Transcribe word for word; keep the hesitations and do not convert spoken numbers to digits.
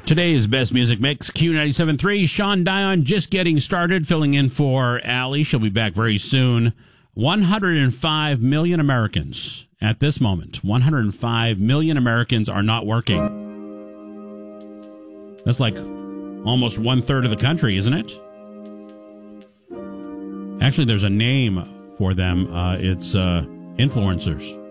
Today's Best Music Mix, Q ninety-seven point three. Sean Dion just getting started, filling in for Allie. She'll be back very soon. one hundred five million Americans at this moment. one hundred five million Americans are not working. That's like almost one-third of the country, isn't it? Actually, there's a name for them. Uh, it's uh, influencers.